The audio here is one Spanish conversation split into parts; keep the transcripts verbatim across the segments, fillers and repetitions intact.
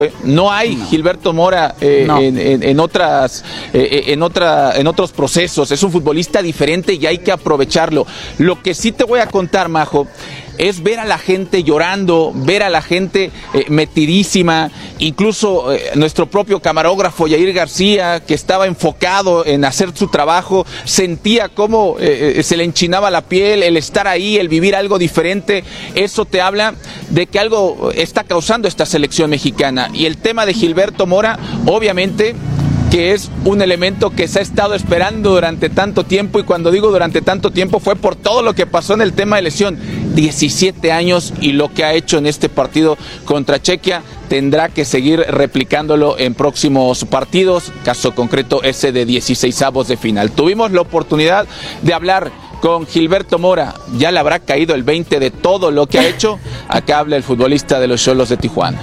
No hay Gilberto Mora eh, no. en, en, en otras eh, en otra en otros procesos. Es un futbolista diferente y hay que aprovecharlo. Lo que sí te voy a contar, Majo, es ver a la gente llorando, ver a la gente eh, metidísima, incluso eh, nuestro propio camarógrafo Yair García, que estaba enfocado en hacer su trabajo, sentía cómo eh, se le enchinaba la piel, el estar ahí, el vivir algo diferente. Eso te habla de que algo está causando esta selección mexicana. Y el tema de Gilberto Mora, obviamente, que es un elemento que se ha estado esperando durante tanto tiempo, y cuando digo durante tanto tiempo fue por todo lo que pasó en el tema de lesión. diecisiete años, y lo que ha hecho en este partido contra Chequia tendrá que seguir replicándolo en próximos partidos, caso concreto ese de dieciseisavos de final. Tuvimos la oportunidad de hablar con Gilberto Mora, ya le habrá caído el veinte de todo lo que ha hecho. Acá habla el futbolista de los Xolos de Tijuana.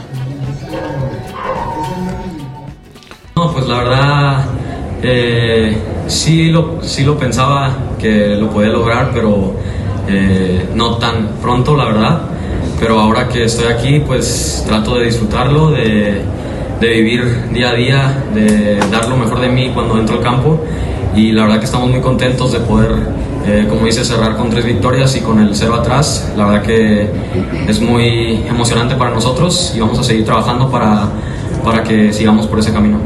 No, pues la verdad, eh, sí, lo, sí lo pensaba que lo podía lograr, pero eh, no tan pronto, la verdad. Pero ahora que estoy aquí, pues trato de disfrutarlo, de, de vivir día a día, de dar lo mejor de mí cuando entro al campo. Y la verdad que estamos muy contentos de poder, eh, como dice, cerrar con tres victorias y con el cero atrás. La verdad que es muy emocionante para nosotros y vamos a seguir trabajando para, para que sigamos por ese camino.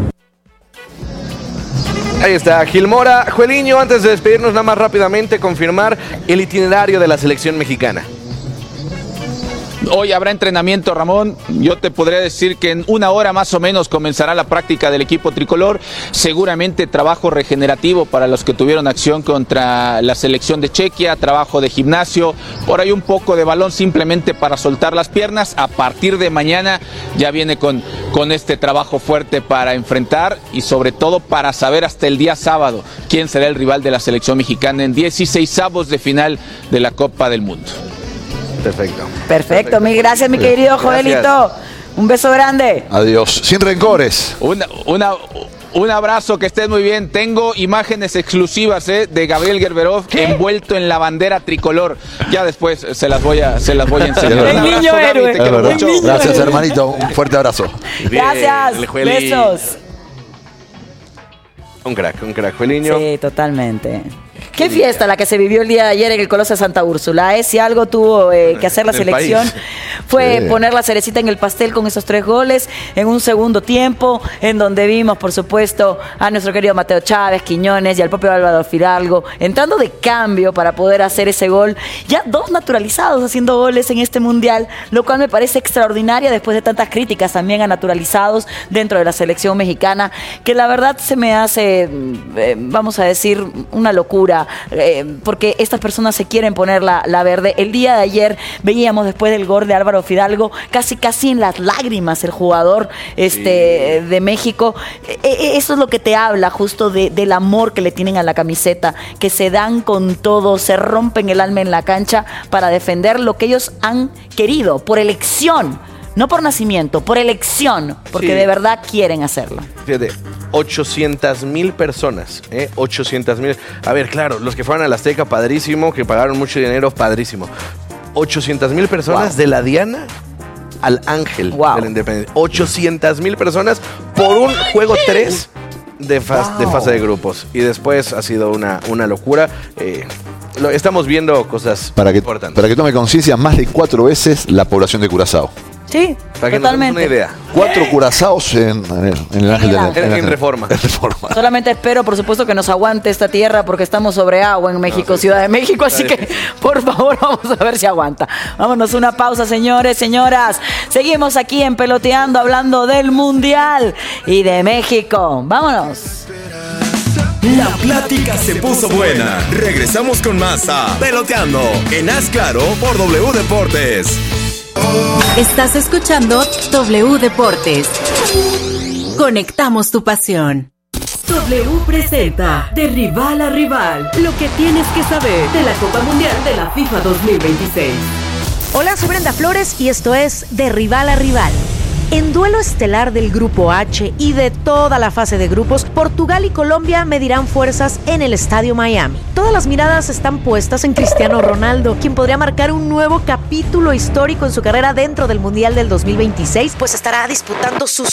Ahí está, Gil Mora. Joeliño, antes de despedirnos, nada más rápidamente confirmar el itinerario de la selección mexicana. Hoy habrá entrenamiento, Ramón. Yo te podría decir que en una hora más o menos comenzará la práctica del equipo tricolor. Seguramente trabajo regenerativo para los que tuvieron acción contra la selección de Chequia, trabajo de gimnasio, por ahí un poco de balón simplemente para soltar las piernas. A partir de mañana ya viene con, con este trabajo fuerte para enfrentar y sobre todo para saber hasta el día sábado quién será el rival de la selección mexicana en dieciseisavos de final de la Copa del Mundo. Perfecto. Perfecto, mil gracias, mi querido Joelito. Un beso grande. Adiós, sin rencores. Una, una, un abrazo, que estés muy bien. Tengo imágenes exclusivas eh, de Gabriel Gerberov envuelto en la bandera tricolor. Ya después se las voy a, se las voy a enseñar. El niño héroe. Gracias, hermanito. Un fuerte abrazo. Gracias. Besos. Un crack, un crack, Joeliño. Sí, totalmente. Qué fiesta la que se vivió el día de ayer en el Coloso de Santa Úrsula, ¿eh? Si algo tuvo eh, que hacer la selección fue sí. poner la cerecita en el pastel con esos tres goles en un segundo tiempo, en donde vimos, por supuesto, a nuestro querido Mateo Chávez, Quiñones y al propio Álvaro Fidalgo entrando de cambio para poder hacer ese gol. Ya dos naturalizados haciendo goles en este Mundial, lo cual me parece extraordinario después de tantas críticas también a naturalizados dentro de la selección mexicana, que la verdad se me hace, eh, vamos a decir, una locura. Eh, porque estas personas se quieren poner la, la verde. El día de ayer veíamos, después del gol de Álvaro Fidalgo, casi casi en las lágrimas el jugador este, sí. de México. Eh, eso es lo que te habla justo de, del amor que le tienen a la camiseta, que se dan con todo, se rompen el alma en la cancha para defender lo que ellos han querido, por elección. No por nacimiento, por elección, porque sí. de verdad quieren hacerlo. Fíjate, ochocientas mil personas, ¿eh? ochocientas mil. A ver, claro, los que fueron a la Azteca, padrísimo, que pagaron mucho dinero, padrísimo. ochocientas mil personas wow. de la Diana al Ángel wow. de la Independencia. ochocientas mil personas por un juego tres de, fas, wow. de fase de grupos. Y después ha sido una, una locura. Eh, lo, estamos viendo cosas para que, importantes. Para que tome conciencia, más de cuatro veces la población de Curazao. Sí, para que totalmente. Nos demos una idea. Cuatro Curazaos en, en, en el Ángel de la en, en, en Reforma. En Reforma. Solamente espero, por supuesto, que nos aguante esta tierra, porque estamos sobre agua en México, no, sí. Ciudad de México, así que, por favor, vamos a ver si aguanta. Vámonos, una pausa, señores, señoras. Seguimos aquí en Peloteando, hablando del Mundial y de México. Vámonos. La plática se puso buena. Regresamos con más a Peloteando en Haz Claro por W Deportes. Estás escuchando W Deportes. Conectamos tu pasión. W presenta De Rival a Rival, lo que tienes que saber de la Copa Mundial de la FIFA dos mil veintiséis. Hola, soy Brenda Flores y esto es De Rival a Rival. En duelo estelar del Grupo H y de toda la fase de grupos, Portugal y Colombia medirán fuerzas en el Estadio Miami. Todas las miradas están puestas en Cristiano Ronaldo, quien podría marcar un nuevo capítulo histórico en su carrera dentro del Mundial del dos mil veintiséis, pues estará disputando su